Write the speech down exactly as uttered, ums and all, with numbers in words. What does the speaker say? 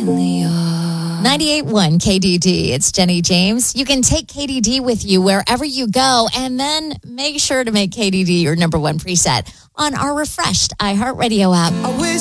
ninety-eight point one K D D. It's Jenny James. You can take K D D with you wherever you go, and then make sure to make K D D your number one preset on our refreshed iHeartRadio app.